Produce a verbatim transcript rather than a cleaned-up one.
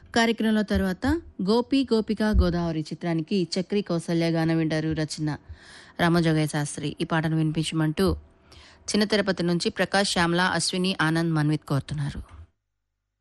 కార్యక్రమంలో తర్వాత గోపి గోపిక గోదావరి చిత్రానికి చక్రి కౌసల్య గానం వింటారు. రచన రామజోగయ్య శాస్త్రి. ఈ పాటను వినిపించమంటూ చిన్న తిరుపతి నుంచి ప్రకాష్, శ్యామల, అశ్విని, ఆనంద్, మన్విత్ కోరుతున్నారు.